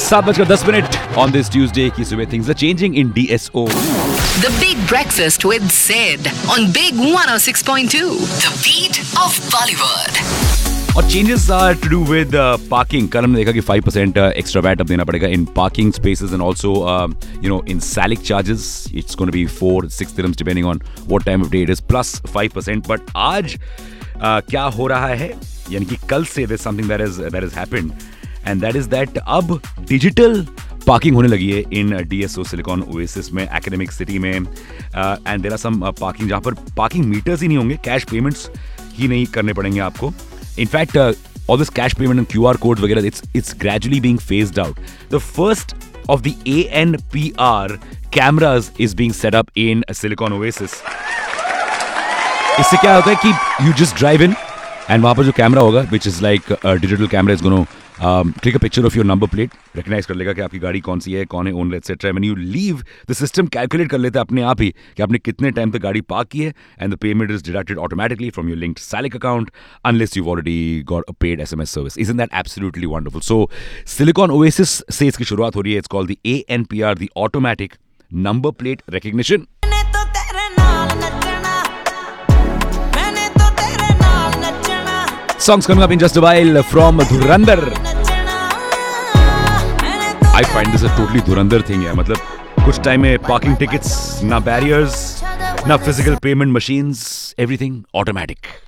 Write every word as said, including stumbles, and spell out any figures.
सात बजकर दस मिनट ऑन दिस ट्यूसडे की सुबह things are changing in D S O. The Big Breakfast with Sid on Big one oh six point two. The beat of Bollywood. और changes are to do with parking. कल हमने देखा कि five percent extra VAT अब देना पड़ेगा इन parking spaces and also you know in सैलिक charges. It's gonna be four six dirhams depending on what time of day it is, plus five percent. But आज uh, क्या हो रहा है, यानी कि कल से there something that is that is happened and that is that अब डिजिटल पार्किंग होने लगी है इन D S O silicon oasis में, एकेडमिक सिटी में. And there are some parking जहाँ पर पार्किंग मीटर्स ही नहीं होंगे, कैश पेमेंट्स ही नहीं करने पड़ेंगे आपको. In fact, uh, all this cash payment and Q R codes, वगैरह, it's it's gradually being phased out. The first of the A N P R cameras is being set up in Silicon Oasis. इससे क्या होता है कि you just drive in and वहाँ पर जो camera होगा, which is like a digital camera, is going to um, take a picture of your number plate, recognize कर लेगा कि आपकी गाड़ी कौन सी है, कौन है owner, etcetera. When you leave, the system calculate कर लेता है अपने आप ही कि आपने कितने टाइम तक गाड़ी पार्क की है, and the payment is deducted automatically from your linked Salic account unless you've already got a paid S M S service. Isn't that absolutely wonderful? So Silicon Oasis से इसकी शुरुआत हो रही है. It's called the A N P R, the Automatic Number Plate Recognition. Songs coming up in just a while from Dhurandhar. I find this a totally Dhurandhar thing है. मतलब कुछ time में पार्किंग टिकट्स, ना barriers, ना physical payment machines, everything automatic.